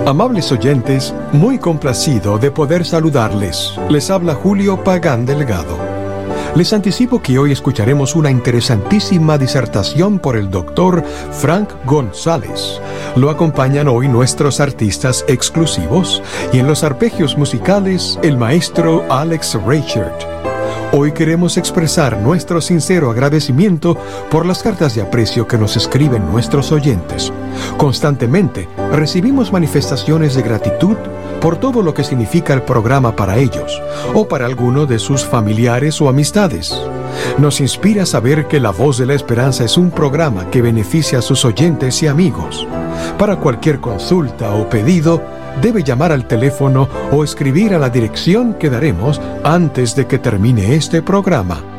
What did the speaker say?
Amables oyentes, muy complacido de poder saludarles. Les habla Julio Pagán Delgado. Les anticipo que hoy escucharemos una interesantísima disertación por el doctor Frank González. Lo acompañan hoy nuestros artistas exclusivos y en los arpegios musicales el maestro Alex Reichert. Hoy queremos expresar nuestro sincero agradecimiento por las cartas de aprecio que nos escriben nuestros oyentes. Constantemente recibimos manifestaciones de gratitud por todo lo que significa el programa para ellos o para alguno de sus familiares o amistades. Nos inspira saber que La Voz de la Esperanza es un programa que beneficia a sus oyentes y amigos. Para cualquier consulta o pedido, debe llamar al teléfono o escribir a la dirección que daremos antes de que termine este programa.